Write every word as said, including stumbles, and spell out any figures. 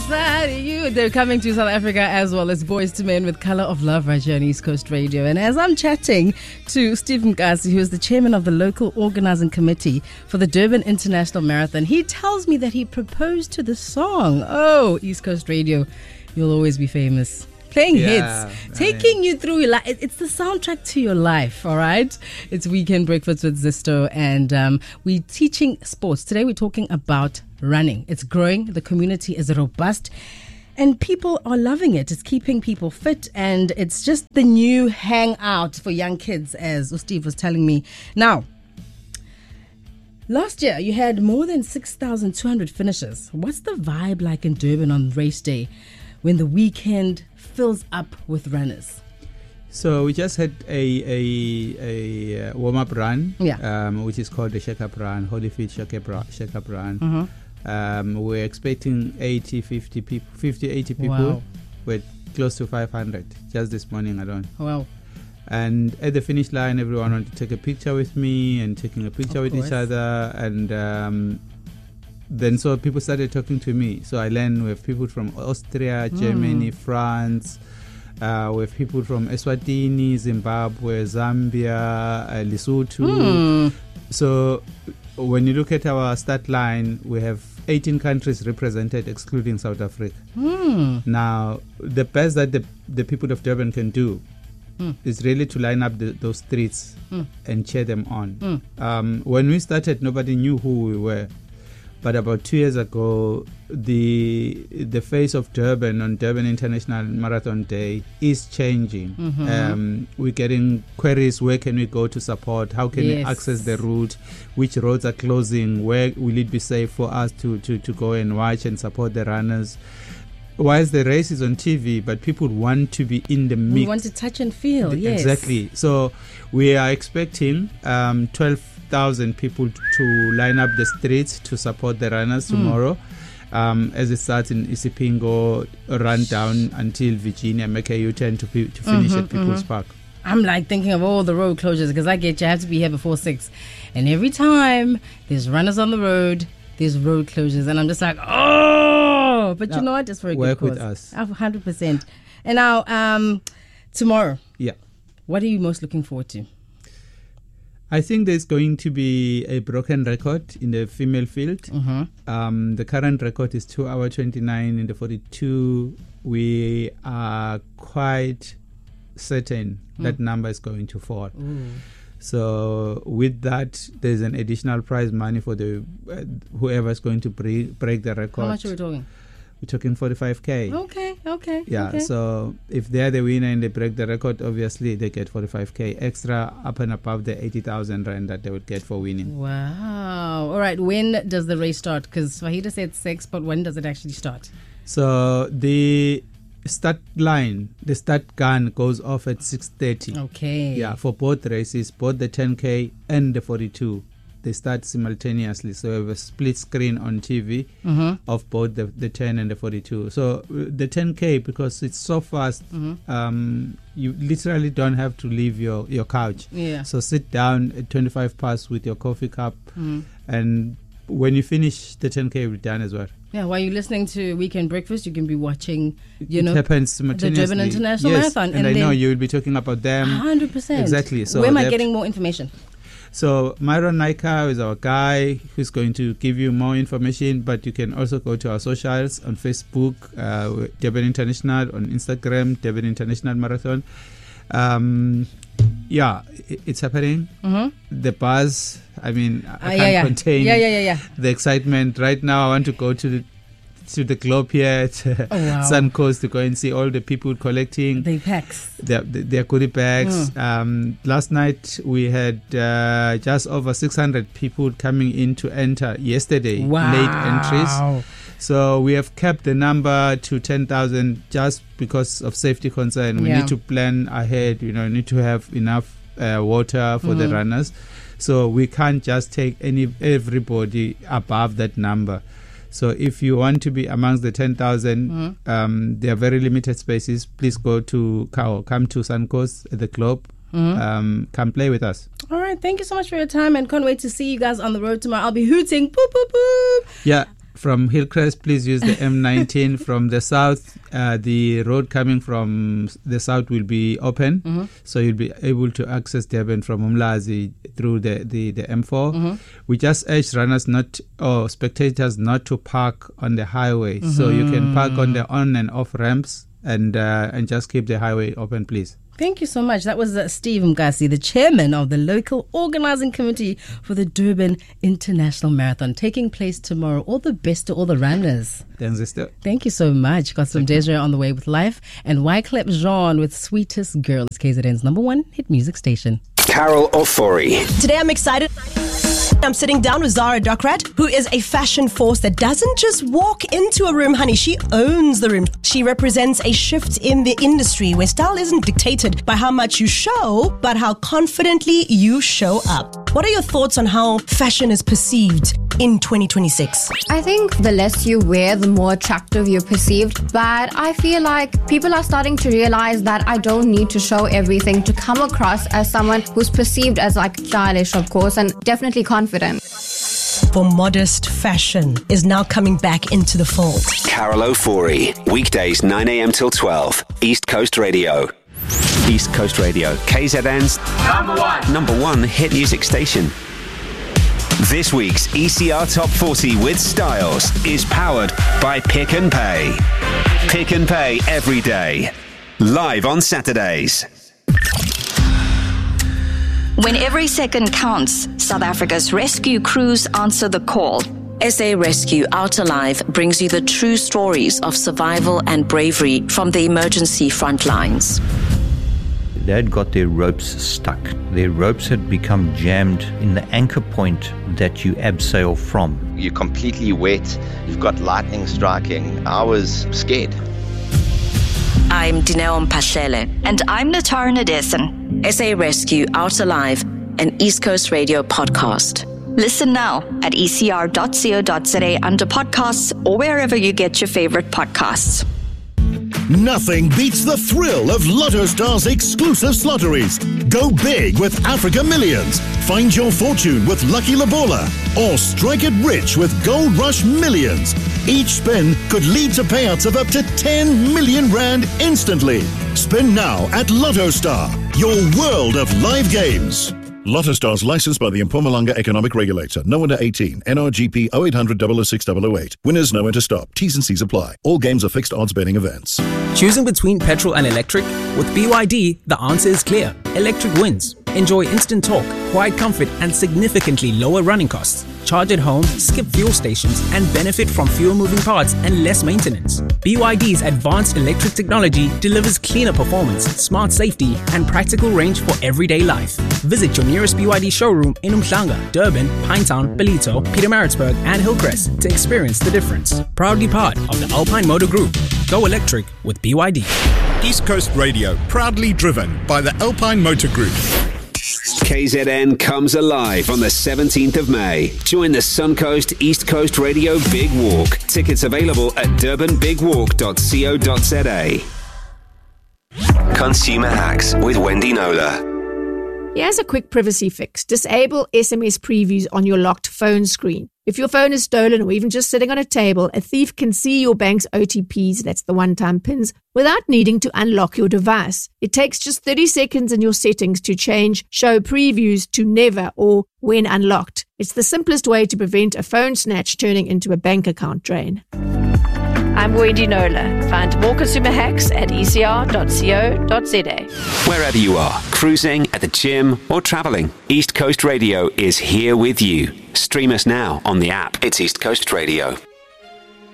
inside of you. They're coming to South Africa as well as Boys to Men with Colour of Love right here on East Coast Radio. And as I'm chatting to Steve Mkasi, who is the chairman of the local organising committee for the Durban International Marathon, he tells me that he proposed to the song. Oh, East Coast Radio, you'll always be famous. Playing yeah, hits, taking I mean. you through your life. It's the soundtrack to your life, all right? It's Weekend Breakfast with Zisto, and um, we're teaching sports. Today we're talking about running. It's growing, the community is robust, and people are loving it. It's keeping people fit, and it's just the new hangout for young kids, as Steve was telling me. Now, last year you had more than six thousand two hundred finishes. What's the vibe like in Durban on race day when the weekend fills up with runners? So we just had a a, a warm-up run, yeah. um, which is called the Shake-Up Run, Holyfield Shake-Up Run. Shake-Up Run. Mm-hmm. Um, we're expecting eighty, fifty people, fifty, eighty people. Wow. We're close to five hundred just this morning alone. Wow. And at the finish line, everyone wanted to take a picture with me and taking a picture Of with course. each other. And um, then so people started talking to me. So I learned we have people from Austria, Germany, mm. France. Uh, we have people from Eswatini, Zimbabwe, Zambia, uh, Lesotho. Mm. So when you look at our start line, we have eighteen countries represented, excluding South Africa. Mm. Now, the best that the, the people of Durban can do mm. is really to line up the, those streets mm. and cheer them on. Mm. Um, when we started, nobody knew who we were. But about two years ago, the the face of Durban on Durban International Marathon Day is changing. Mm-hmm. Um, we're getting queries, where can we go to support? How can yes. we access the route? Which roads are closing? Where will it be safe for us to, to, to go and watch and support the runners? Whilst the race is on T V, but people want to be in the mix. We want to touch and feel, yes. Exactly. So we are expecting um, twelve thousand people to line up the streets to support the runners tomorrow. Mm. Um, as it starts in Isipingo, run down until Virginia, make a U-turn to, pe- to finish mm-hmm, at People's mm-hmm. Park. I'm like thinking of all the road closures because I get you have to be here before six. And every time there's runners on the road, there's road closures. And I'm just like, oh, but now, you know what? It's for a work good cause. with us. one hundred percent. And now, um, tomorrow. Yeah. What are you most looking forward to? I think there's going to be a broken record in the female field. Mm-hmm. Um, the current record is two hours twenty-nine in the forty-two. We are quite certain mm. that number is going to fall. Ooh. So with that, there's an additional prize money for the uh, whoever is going to break, break the record. How much are we talking? We're talking forty-five K. Okay, okay. Yeah, okay. So if they're the winner and they break the record, obviously they get forty-five K extra up and above the eighty thousand rand that they would get for winning. Wow. All right, when does the race start? Because Fahita said six, but when does it actually start? So the start line, the start gun goes off at six thirty. Okay. Yeah, for both races, both the ten K and the forty-two. They start simultaneously, so we have a split screen on T V mm-hmm. of both the, the ten and the forty-two. So uh, the ten K, because it's so fast, mm-hmm. um, you literally don't have to leave your, your couch. Yeah. So sit down at twenty-five past with your coffee cup, mm-hmm. and when you finish, the ten K will be done as well. Yeah, while you're listening to Weekend Breakfast, you can be watching, you it know, happens simultaneously. the Durban International yes, Marathon. And, and I know you will be talking about them. one hundred percent. Exactly. So where am I getting more information? So Myron Naika is our guy who's going to give you more information, but you can also go to our socials on Facebook, uh, Durban International, on Instagram, Durban International Marathon. Um, yeah, it, it's happening. Mm-hmm. The buzz, I mean, I uh, can't yeah, yeah. contain yeah, yeah, yeah, yeah. the excitement. Right now, I want to go to the to the Globe here at oh, wow. Suncoast to go and see all the people collecting their packs, their, their goodie bags. Mm. Um, last night we had uh, just over six hundred people coming in to enter yesterday. Wow. Late entries. So we have kept the number to ten thousand just because of safety concern. We yeah. need to plan ahead. You know, need to have enough uh, water for mm. the runners. So we can't just take any everybody above that number. So if you want to be amongst the ten thousand, mm-hmm. um, there are very limited spaces. Please go to Kao, come to Suncoast at the Globe. Mm-hmm. Um, come play with us. All right. Thank you so much for your time, and can't wait to see you guys on the road tomorrow. I'll be hooting. Boop, boop, boop. Yeah. from Hillcrest, please use the M nineteen. From the south, uh, the road coming from the south will be open, mm-hmm. so you'll be able to access Durban from Umlazi through the, the, the M four. Mm-hmm. We just urge runners not or spectators not to park on the highway, mm-hmm. so you can park on the on and off ramps and uh, and just keep the highway open, please. Thank you so much. That was uh, Steve Mgasi, the chairman of the local organizing committee for the Durban International Marathon, taking place tomorrow. All the best to all the runners. Thanks, sister. Thank you so much. Got some Desiree on the way with Life, and Wyclef Jean with Sweetest Girl. It's K Z N's number one hit music station. Carol Ofori. Today I'm excited. I'm sitting down with Zara Dokrat, who is a fashion force that doesn't just walk into a room, honey. She owns the room. She represents a shift in the industry where style isn't dictated by how much you show, but how confidently you show up. What are your thoughts on how fashion is perceived in twenty twenty-six? I think the less you wear, the more attractive you're perceived. But I feel like people are starting to realize that I don't need to show everything to come across as someone who's perceived as like stylish, of course, and definitely confident. For modest fashion is now coming back into the fold. Carol Ofori, weekdays nine a.m. till twelve, East Coast Radio. East Coast Radio, K Z N's number one, number one hit music station. This week's E C R Top forty with Styles is powered by Pick and Pay. Pick and Pay every day. Live on Saturdays. When every second counts, South Africa's rescue crews answer the call. S A Rescue Out Alive brings you the true stories of survival and bravery from the emergency front lines. They had got their ropes stuck. Their ropes had become jammed in the anchor point that you abseil from. You're completely wet. You've got lightning striking. I was scared. I'm Dineo Mpashele. And I'm Natara Nadesan. S A Rescue Out Alive, an East Coast Radio podcast. Listen now at e c r dot co dot z a under podcasts or wherever you get your favorite podcasts. Nothing beats the thrill of Lotto Star's exclusive lotteries. Go big with Africa Millions. Find your fortune with Lucky Labola. Or strike it rich with Gold Rush Millions. Each spin could lead to payouts of up to ten million rand instantly. Spin now at Lotto Star, your world of live games. Lotto Stars licensed by the Mpumalanga Economic Regulator. No under eighteen. N R G P oh eight hundred, double oh six, double oh eight. Winners know when to stop. T's and C's apply. All games are fixed odds betting events. Choosing between petrol and electric? With B Y D, the answer is clear. Electric wins. Enjoy instant torque, quiet comfort, and significantly lower running costs. Charge at home, skip fuel stations, and benefit from fewer moving parts and less maintenance. B Y D's advanced electric technology delivers cleaner performance, smart safety, and practical range for everyday life. Visit your nearest B Y D showroom in Umhlanga, Durban, Pinetown, Ballito, Pietermaritzburg, and Hillcrest to experience the difference. Proudly part of the Alpine Motor Group. Go electric with B Y D. East Coast Radio, proudly driven by the Alpine Motor Group. K Z N comes alive on the seventeenth of May. Join the Suncoast East Coast Radio Big Walk. Tickets available at durban big walk dot co dot z a. Consumer Hacks with Wendy Nola. Here's a quick privacy fix. Disable S M S previews on your locked phone screen. If your phone is stolen or even just sitting on a table, a thief can see your bank's O T Ps, that's the one-time pins, without needing to unlock your device. It takes just thirty seconds in your settings to change show previews to never or when unlocked. It's the simplest way to prevent a phone snatch turning into a bank account drain. I'm Wendy Nola. Find more consumer hacks at e c r dot co dot z a. Wherever you are, cruising, at the gym, or traveling, East Coast Radio is here with you. Stream us now on the app. It's East Coast Radio.